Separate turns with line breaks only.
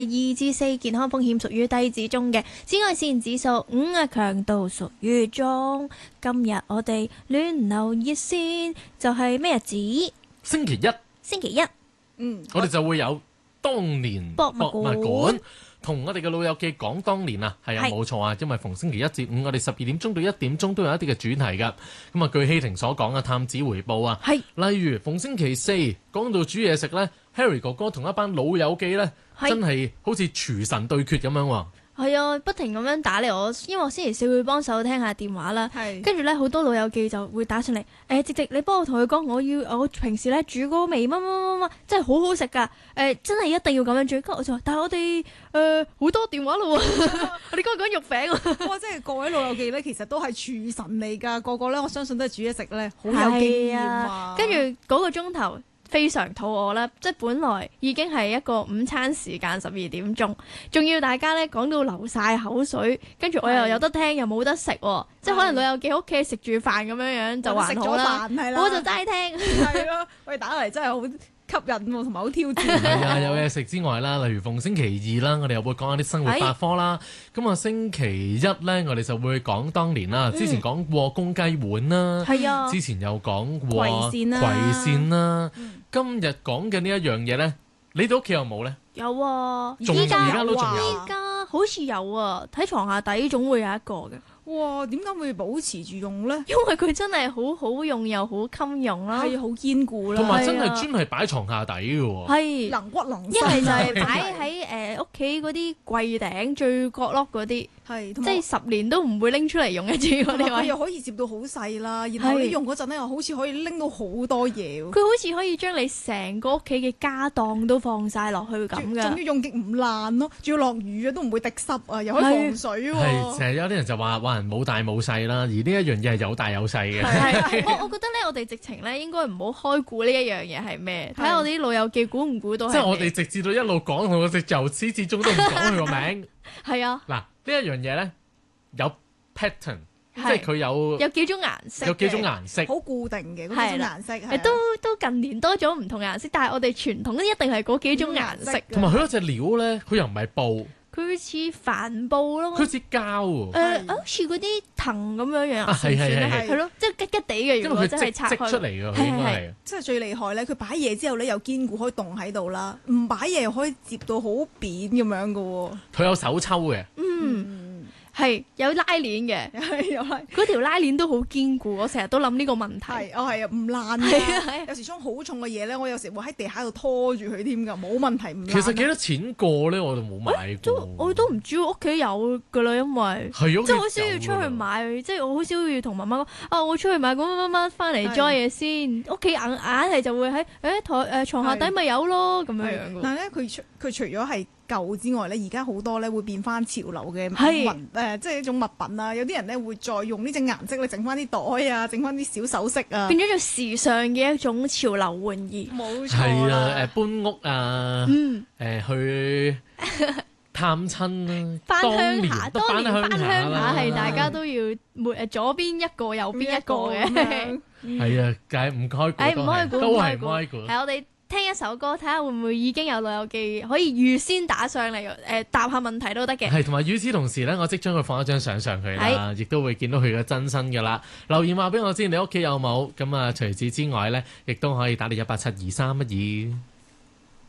2至4，健康風險屬於低至中嘅。紫外線指數5啊，強度屬於中。今日我哋暖流熱線就係咩日子？
星期一。
星期一。
我哋就會有當年博物館同我哋嘅老友記講當年啊，係啊冇錯啊，因為逢星期一至五我哋12點鐘到1點鐘都有一啲嘅主題噶。咁啊，據希婷所講啊，探子回報啊，係例如逢星期四講到煮嘢食呢， Harry 哥哥同一班老友記呢，真係好似廚神對決咁樣喎。
係啊，不停咁樣打嚟我，因為我星期四會幫手聽下電話啦。跟住咧好多老友記就會打上嚟，直你幫我同佢講，我平時咧煮嗰個味乜乜乜乜，真係好好食噶。真係一定要咁樣煮。跟住我就話，但係我哋好多電話咯喎，我哋剛講肉餅。
哇！即係各位老友記咧，其實都係廚神嚟㗎，個個咧我相信都係煮嘢食咧好有經驗啊。
跟住嗰個鐘頭非常肚餓啦，即係本來已經係一個午餐時間12點鐘，仲要大家咧講到流晒口水，跟住我又有得聽又冇得食喎，即係可能老友記屋企食住飯咁樣樣就還好啦，我就齋聽。
係咯，喂，打嚟真係好吸引喎，同埋好挑戰。
係啊，有嘢食之外啦，例如逢星期二啦，我哋又會講下啲生活百科啦。咁啊，星期一咧，我哋就會講當年啦。之前講過公雞碗啦，係啊，之前又講過葵扇啦。今日講嘅呢一樣嘢咧，你哋屋企有冇咧？
有啊，
而家都仲有。
依家好似有啊，喺床下底總會有一個嘅。
哇！點解會保持住用咧？
因為佢真係好好用又好襟用啦，
係好堅固啦，
同埋真係專係擺床下底嘅喎，
係
能骨能
一係就係擺喺屋企嗰啲櫃頂最角落嗰啲，係即係10年都唔會拎出嚟用一次嗰啲位，
又可以接到好細啦，然後你用嗰陣咧又好似可以拎到好多嘢，
佢好似可以將你成個屋企嘅家當都放晒落去咁嘅，
仲要用極唔爛咯，仲要落雨啊都唔會滴濕啊，又可以防水喎。
係成日有啲人就話人冇大冇細啦，而呢一樣嘢係有大有細嘅。
我覺得咧，我哋直情咧應該唔好開估呢一樣嘢係咩，睇下我哋啲老友記估唔估到。
即係我哋直至到一路講，我哋由始至終都唔講佢個名。係
啊，
嗱呢一樣嘢咧有 pattern， 即係佢有
幾種顏色，
有幾種顏色，
好固定嘅嗰幾種顏色。
都近年多咗唔同顏色，但係我哋傳統一定係嗰幾種顏色。
同埋佢嗰隻料咧，佢又唔係布。
佢似帆布咯，
佢似膠喎，
好似嗰啲藤咁樣樣，
係
咯，即係吉吉地嘅。如果真係拆開
出嚟嘅，佢應該係。
即係最厲害咧，佢擺嘢之後咧又堅固，可以凍喺度啦；唔擺嘢又可以接到好扁咁樣嘅喎。
佢有手抽嘅，
係有拉鏈嘅，嗰條拉鏈都好堅固。我成日都諗呢個問題。
係啊，唔爛嘅。有時裝好重嘅嘢咧，我有時會喺地下度拖住佢添㗎，冇問題唔爛。
其實幾多錢個咧？我就冇買過。
我都唔知屋企有㗎啦，因為即係好少要出去買，即係我好少要同媽媽講我出去買乜翻嚟裝嘢先。屋企硬係就會喺床下底咪有咯咁樣樣。
但係咧，佢除咗係舊之外咧，而家好多咧會變翻潮流嘅即係一種物品啊！有啲人咧會再用呢隻顏色咧整翻啲袋啊，整翻啲小首飾啊，變
咗做時尚嘅一種潮流玩意。
冇錯。
係啦，搬屋啊，去探親啦，
翻鄉下，當年翻鄉下係大家都要左邊一個，右邊一個嘅。
係啊，梗係唔開估，都係唔開估。
係我哋聽一首歌，睇下會唔會已經有老友記可以預先打上嚟答下問題都得嘅。
係，同埋與此同時咧，我即將佢放一張相上去啦，亦都會見到佢嘅真身噶啦。留言話俾我知你屋企有冇咁啊？除此之外咧，亦都可以打嚟1872312。